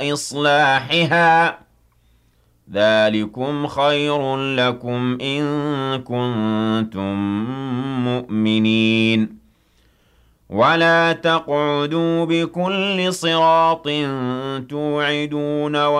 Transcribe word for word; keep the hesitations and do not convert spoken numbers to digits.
إصلاحها ذلكم خير لكم إن كنتم مؤمنين ولا تقعدوا بكل صراط توعدون